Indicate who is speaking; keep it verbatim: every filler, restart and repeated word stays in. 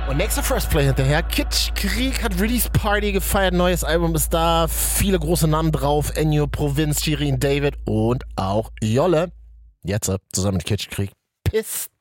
Speaker 1: Und nächster First Play hinterher. Kitsch Krieg hat Release Party gefeiert. Neues Album ist da. Viele große Namen drauf. Ennio, Provinz, Shirin David und auch Jolle. Jetzt zusammen mit Kitsch Krieg. Piss.